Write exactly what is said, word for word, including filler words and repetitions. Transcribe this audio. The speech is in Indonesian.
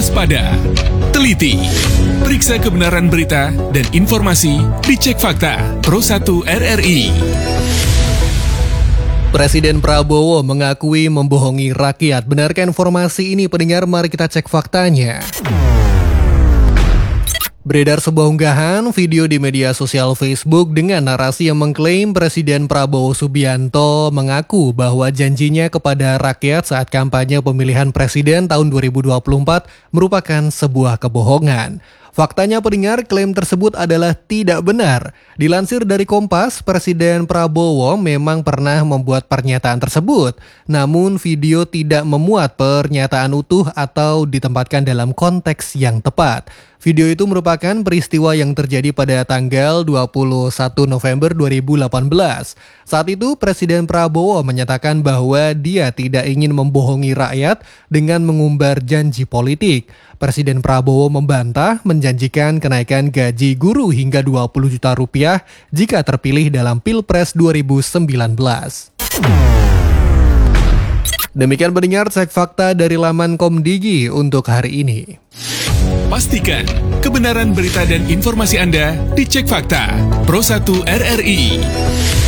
waspada, teliti, periksa kebenaran berita dan informasi, dicek fakta. Pro satu R R I. Presiden Prabowo mengakui membohongi rakyat. Benarkah informasi ini, pendengar? Mari kita cek faktanya. Beredar sebuah unggahan video di media sosial Facebook dengan narasi yang mengklaim Presiden Prabowo Subianto mengaku bahwa janjinya kepada rakyat saat kampanye pemilihan presiden tahun dua ribu dua puluh empat merupakan sebuah kebohongan. Faktanya, pendengar, klaim tersebut adalah tidak benar. Dilansir dari Kompas, Presiden Prabowo memang pernah membuat pernyataan tersebut. Namun video tidak memuat pernyataan utuh atau ditempatkan dalam konteks yang tepat. Video itu merupakan peristiwa yang terjadi pada tanggal dua puluh satu November dua ribu delapan belas. Saat itu Presiden Prabowo menyatakan bahwa dia tidak ingin membohongi rakyat dengan mengumbar janji politik. Presiden Prabowo membantah menjanjikan kenaikan gaji guru hingga dua puluh juta rupiah jika terpilih dalam Pilpres dua ribu sembilan belas. Demikian pendengar cek fakta dari laman Komdigi untuk hari ini. Pastikan kebenaran berita dan informasi Anda dicek fakta. Pro satu R R I.